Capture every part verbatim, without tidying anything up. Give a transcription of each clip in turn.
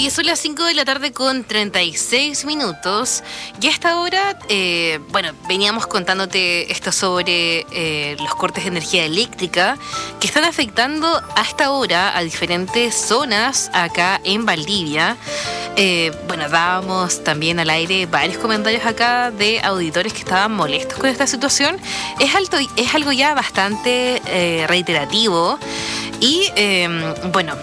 Oye, son las cinco de la tarde con treinta y seis minutos y a esta hora, eh, bueno, veníamos contándote esto sobre eh, los cortes de energía eléctrica que están afectando a esta hora a diferentes zonas acá en Valdivia. Eh, bueno, dábamos también al aire varios comentarios acá de auditores que estaban molestos con esta situación. Es, alto, es algo ya bastante eh, reiterativo y, eh, bueno...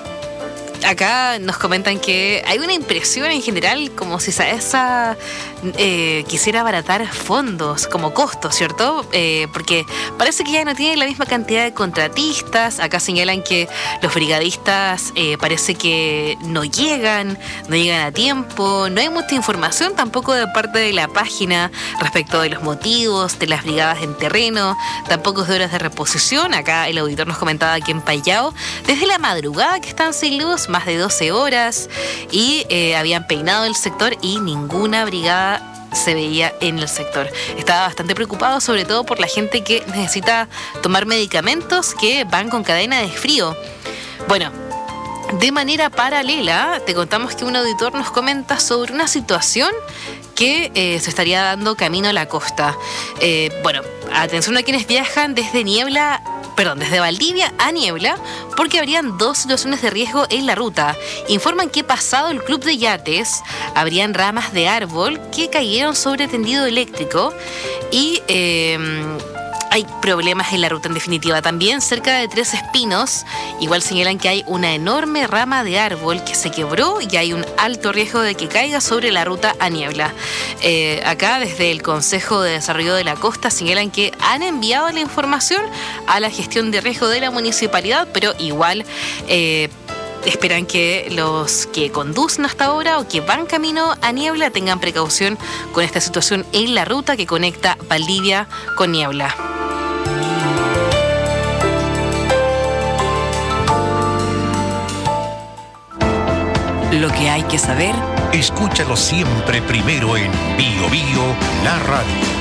Acá nos comentan que hay una impresión en general como si esa eh, quisiera abaratar fondos como costos, ¿cierto? Eh, porque parece que ya no tiene la misma cantidad de contratistas. Acá señalan que los brigadistas eh, parece que no llegan, no llegan a tiempo. No hay mucha información tampoco de parte de la página respecto de los motivos de las brigadas en terreno, tampoco de horas de reposición. Acá el auditor nos comentaba que en Payao, desde la madrugada que están sin luz, más de doce horas, y eh, habían peinado el sector y ninguna brigada se veía en el sector. Estaba bastante preocupado, sobre todo por la gente que necesita tomar medicamentos que van con cadena de frío. Bueno, de manera paralela, te contamos que un auditor nos comenta sobre una situación que eh, se estaría dando camino a la costa. Eh, bueno, atención a quienes viajan desde Niebla Perdón, desde Valdivia a Niebla, porque habrían dos situaciones de riesgo en la ruta. Informan que pasado el club de yates, habrían ramas de árbol que cayeron sobre tendido eléctrico y eh, hay problemas en la ruta en definitiva. También cerca de Tres Espinos, igual señalan que hay una enorme rama de árbol que se quebró y hay un alto riesgo de que caiga sobre la ruta a Niebla. Eh, acá desde el Consejo de Desarrollo de la Costa señalan que han enviado la información a la gestión de riesgo de la municipalidad, pero igual eh, esperan que los que conducen hasta ahora o que van camino a Niebla tengan precaución con esta situación en la ruta que conecta Valdivia con Niebla. Lo que hay que saber, escúchalo siempre primero en Bio Bio, la radio.